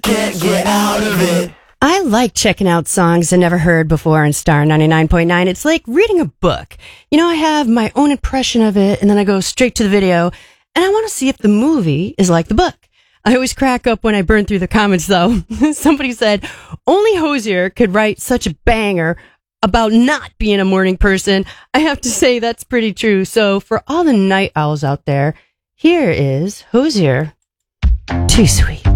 Can't get out of it. I like checking out songs I never heard before on Star 99.9. It's like reading a book. You know, I have my own impression of it, and then I go straight to the video, and I want to see if the movie is like the book. I always crack up when I burn through the comments, though. Somebody said, only Hozier could write such a banger about not being a morning person. I have to say that's pretty true. So for all the night owls out there, here is Hozier. Too sweet.